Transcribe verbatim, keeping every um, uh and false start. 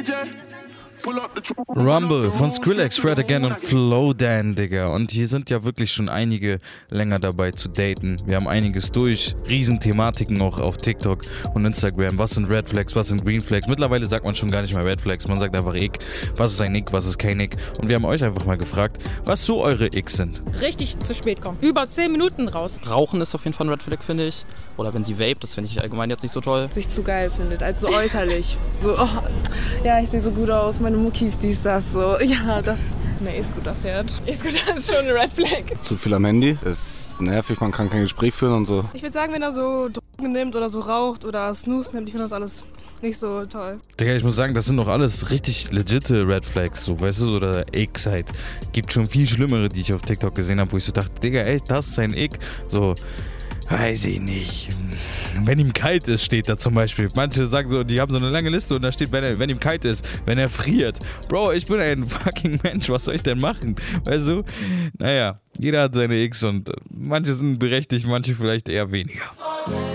Rumble von Skrillex, Fred Again und Flowdan, Digga. Und hier sind ja wirklich schon einige länger dabei zu daten. Wir haben einiges durch. Riesenthematiken auch auf TikTok und Instagram. Was sind Red Flags, was sind Green Flags? Mittlerweile sagt man schon gar nicht mehr Red Flags. Man sagt einfach Ick. Was ist ein Ick, was ist kein Ick? Und wir haben euch einfach mal gefragt, was so eure Icks sind. Richtig zu spät kommen. Über zehn Minuten raus. Rauchen ist auf jeden Fall ein Red Flag, finde ich. Oder wenn sie vape, das finde ich allgemein jetzt nicht so toll. Sich zu geil findet, also so äußerlich. So, oh, ja, ich sehe so gut aus, meine Muckis, dies, das, so. Ja, das... Eine E-Scooter fährt. E-Scooter ist schon ein Red Flag. Zu viel am Handy, das ist nervig, man kann kein Gespräch führen und so. Ich würde sagen, wenn er so Drogen nimmt oder so raucht oder Snooze nimmt, ich finde das alles nicht so toll. Digga, ich muss sagen, das sind doch alles richtig legitte Red Flags, so, weißt du, oder Icks halt. Gibt schon viel schlimmere, die ich auf TikTok gesehen habe, wo ich so dachte, Digga, ey, das ist ein Ick. So, weiß ich nicht. Wenn ihm kalt ist, steht da zum Beispiel. Manche sagen so, die haben so eine lange Liste und da steht, wenn, er, wenn ihm kalt ist, wenn er friert. Bro, ich bin ein fucking Mensch, was soll ich denn machen? Weißt du? Naja, jeder hat seine Icks und manche sind berechtigt, manche vielleicht eher weniger.